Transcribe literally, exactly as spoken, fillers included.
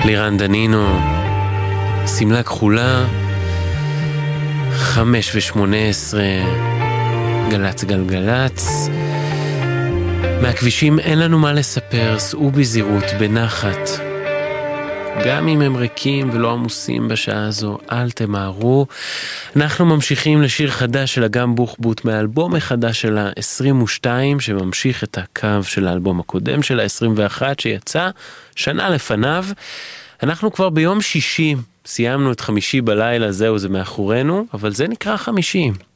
לירן דנינו, סמלה כחולה, חמש ושמונה עשרה, גלץ גלגלץ. מהכבישים אין לנו מה לספר, סעו בזירות, בנחת. גם אם הם ריקים ולא עמוסים בשעה הזו, אל תמהרו. אנחנו ממשיכים לשיר חדש של אגם בוחבוט מהאלבום החדש של ה-עשרים ושתיים, שממשיך את הקו של האלבום הקודם של ה-עשרים ואחת, שיצא שנה לפניו. אנחנו כבר ביום שישי, סיימנו את חמישי בלילה, זהו, זה מאחורינו, אבל זה נקרא חמישי.